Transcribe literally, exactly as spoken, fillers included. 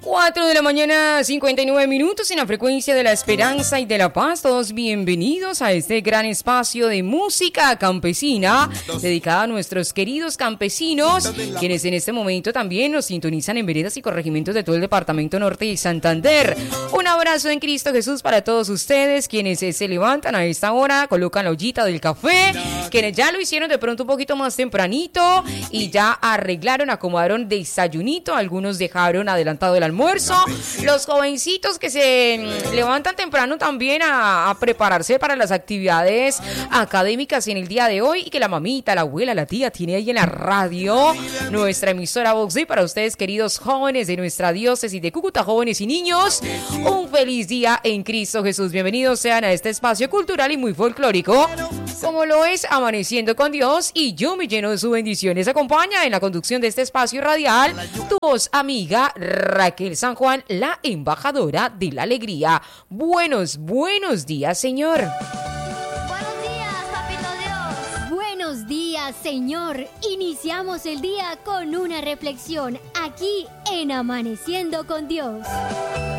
cuatro de la mañana, cincuenta y nueve minutos en la frecuencia de la esperanza y de la paz. Todos bienvenidos a este gran espacio de música campesina dedicada a nuestros queridos campesinos, quienes en este momento también nos sintonizan en veredas y corregimientos de todo el departamento norte de Santander. Un abrazo en Cristo Jesús para todos ustedes, quienes se levantan a esta hora, colocan la ollita del café, quienes ya lo hicieron de pronto un poquito más tempranito y ya arreglaron, acomodaron desayunito, algunos dejaron adelantado el almuerzo, los jovencitos que se levantan temprano también a, a prepararse para las actividades académicas en el día de hoy, y que la mamita, la abuela, la tía tiene ahí en la radio nuestra emisora Vox Day para ustedes, queridos jóvenes de nuestra diócesis de Cúcuta, jóvenes y niños. Un feliz día en Cristo Jesús. Bienvenidos sean a este espacio cultural y muy folclórico, como lo es Amaneciendo con Dios, y yo me lleno de sus bendiciones. Acompaña en la conducción de este espacio radial tu voz amiga Raquel San Juan, la embajadora de la alegría. Buenos, buenos días, Señor. Buenos días, Papito Dios. Buenos días, Señor. Iniciamos el día con una reflexión aquí en Amaneciendo con Dios.